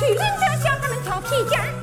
去领着小孩们跳皮筋儿。